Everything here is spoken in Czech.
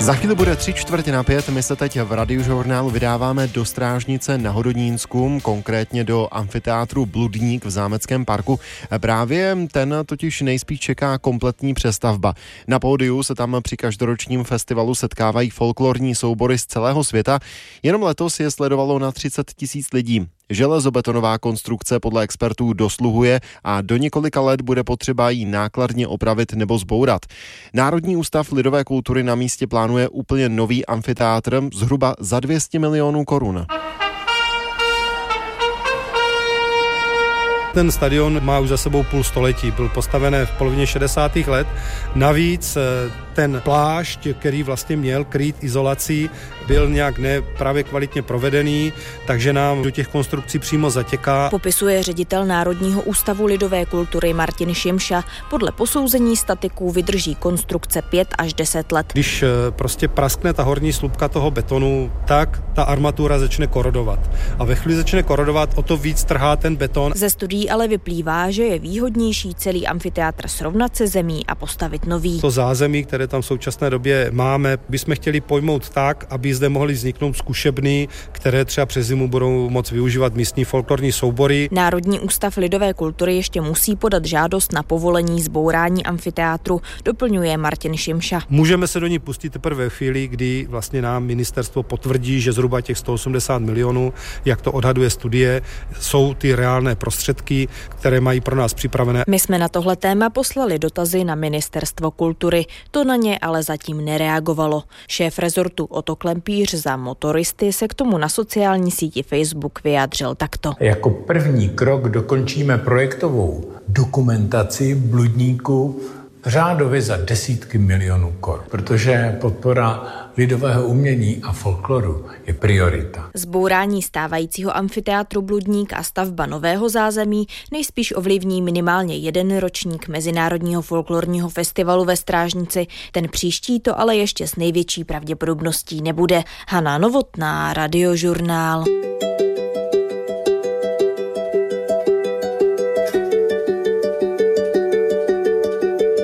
Za chvíli bude 3:45, my se teď v Radiožurnálu vydáváme do Strážnice na Hodonínsku, konkrétně do amfiteátru Bludník v Zámeckém parku. Právě ten totiž nejspíš čeká kompletní přestavba. Na pódiu se tam při každoročním festivalu setkávají folklorní soubory z celého světa. Jenom letos je sledovalo na 30 000 lidí. Železobetonová konstrukce podle expertů dosluhuje a do několika let bude potřeba ji nákladně opravit nebo zbourat. Národní ústav lidové kultury na místě plánuje úplně nový amfiteátr zhruba za 200 milionů korun. Ten stadion má už za sebou půl století, byl postaven v polovině 60. let. Navíc ten plášť, který vlastně měl krýt izolací, byl nějak nepravě kvalitně provedený, takže nám do těch konstrukcí přímo zatěká. Popisuje ředitel Národního ústavu lidové kultury Martin Šimša. Podle posouzení statiků vydrží konstrukce 5 až 10 let. Když prostě praskne ta horní slupka toho betonu, tak ta armatura začne korodovat. A ve chvíli začne korodovat, o to víc trhá ten beton. Ze studií ale vyplývá, že je výhodnější celý amfiteátr srovnat se zemí a postavit nový. To zázemí, které tam v současné době máme, bychom chtěli pojmout tak, aby zde mohly vzniknout zkušebny, které třeba přes zimu budou moct využívat místní folklorní soubory. Národní ústav lidové kultury ještě musí podat žádost na povolení zbourání amfiteátru, doplňuje Martin Šimša. Můžeme se do ní pustit teprve ve chvíli, kdy vlastně nám ministerstvo potvrdí, že zhruba těch 180 milionů, jak to odhaduje studie, jsou ty reálné prostředky, které mají pro nás připravené. My jsme na tohle téma poslali dotazy na Ministerstvo kultury. To na ně ale zatím nereagovalo. Šéf rezortu Otto Klempíř za motoristy se k tomu na sociální síti Facebook vyjádřil takto. Jako první krok dokončíme projektovou dokumentaci Bludníku řádově za desítky milionů korun, protože podpora lidového umění a folkloru je priorita. Zbourání stávajícího amfiteátru Bludník a stavba nového zázemí nejspíš ovlivní minimálně jeden ročník Mezinárodního folklorního festivalu ve Strážnici. Ten příští to ale ještě s největší pravděpodobností nebude. Hana Novotná, Radiožurnál.